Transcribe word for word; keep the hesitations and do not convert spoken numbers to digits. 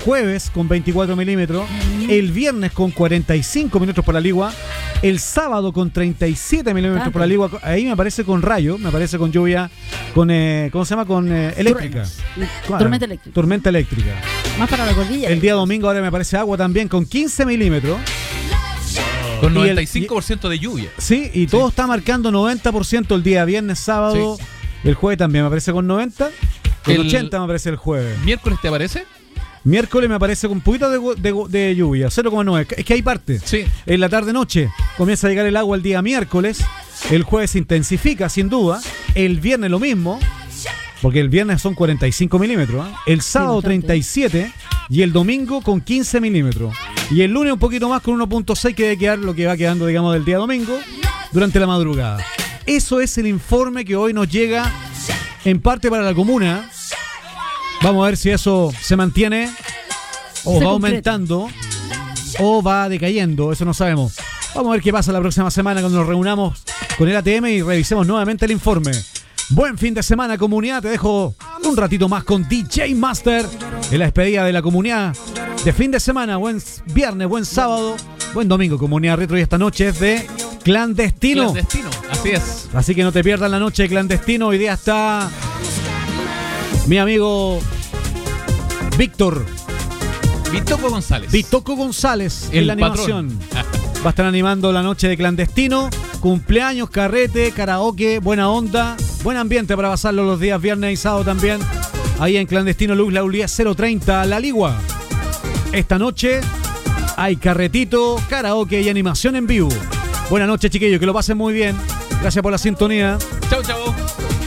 jueves con veinticuatro milímetros, el viernes con cuarenta y cinco milímetros por la ligua, el sábado con treinta y siete milímetros por la ligua. Ahí me aparece con rayo, me aparece con lluvia, con eh, ¿cómo se llama? Con eh, eléctrica. Claro, tormenta eléctrica. Tormenta eléctrica. Más para la cordillera. El día domingo ahora me aparece agua también con quince milímetros. Con noventa y cinco por ciento de lluvia. Sí, y todo sí. Está marcando noventa por ciento el día viernes, sábado. Sí. El jueves también me aparece con noventa. Con el ochenta me aparece el jueves. ¿Miércoles te aparece? Miércoles me aparece con un poquito de, de, de lluvia, cero coma nueve. Es que hay parte. Sí. En la tarde-noche comienza a llegar el agua el día miércoles. El jueves se intensifica, sin duda. El viernes lo mismo, porque el viernes son cuarenta y cinco milímetros. ¿eh? El sábado sí, treinta y siete y el domingo con quince milímetros. Y el lunes un poquito más con uno punto seis que debe quedar lo que va quedando, digamos, del día domingo durante la madrugada. Eso es el informe que hoy nos llega en parte para la comuna. Vamos a ver si eso se mantiene o se va aumentando o va decayendo, eso no sabemos. Vamos a ver qué pasa la próxima semana cuando nos reunamos con el A T M y revisemos nuevamente el informe. Buen fin de semana, comunidad. Te dejo un ratito más con D J Master en la despedida de la comunidad de fin de semana. Buen viernes, buen sábado, buen domingo, comunidad retro. Y esta noche es de Clandestino. Clandestino, así es. Así que no te pierdas la noche de Clandestino. Hoy día está mi amigo Víctor Vitoco González. Vitoco González el en la animación. Va a estar animando la noche de Clandestino. Cumpleaños, carrete, karaoke, buena onda, buen ambiente para pasarlo los días viernes y sábado también. Ahí en Clandestino Luz Laulía cero treinta, La Ligua. Esta noche hay carretito, karaoke y animación en vivo. Buenas noches, chiquillos, que lo pasen muy bien. Gracias por la sintonía. Chau, chau.